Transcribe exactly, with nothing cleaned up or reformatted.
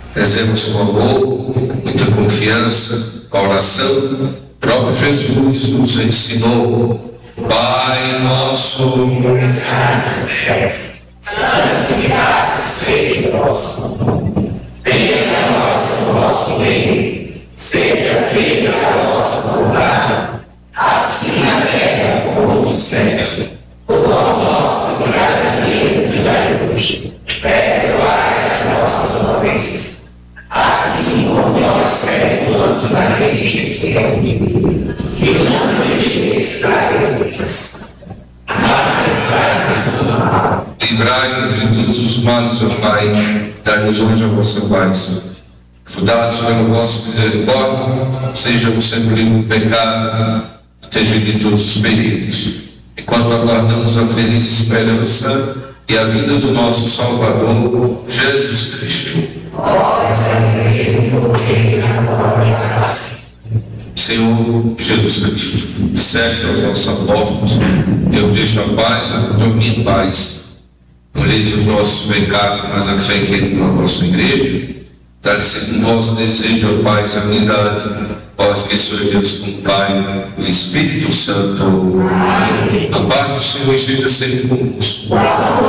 Rezemos com amor, muita confiança, a oração. O próprio Jesus nos ensinou. Pai nosso, que estás nos céus, santificado seja o vosso nome. Venha a nós o vosso reino, seja feita a vossa vontade, assim na terra como no céu. O pão nosso de cada dia nos dai hoje. Perdoai as nossas ofensas, assim como nós perdoamos a quem nos tem ofendido. E não nos deixeis cair em tentação. Livrai-nos de todos os males, ó Pai, dai-nos hoje a vossa paz. Fundados pelo vosso misericórdia, sejamos sempre livres do pecado, protegidos de todos os perigos. Enquanto aguardamos a feliz esperança e a vinda do nosso Salvador, Jesus Cristo. Senhor Jesus Cristo, disseste aos nossos apóstolos: eu vos deixo a paz, a minha paz. Não leis os nossos pecados, mas a fé que é na vossa igreja. Dá-lhe segundo o vosso desejo, ó Pai, a unidade, vós que sois Deus com o Pai, o Espírito Santo. A paz do Senhor esteja sempre convosco.